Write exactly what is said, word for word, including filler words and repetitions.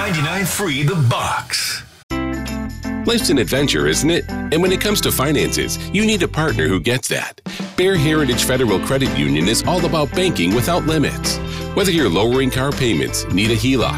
ninety-nine point three The Box. Life's an adventure, isn't it? And when it comes to finances, you need a partner who gets that. Bear Heritage Federal Credit Union is all about banking without limits. Whether you're lowering car payments, need a H E L O C,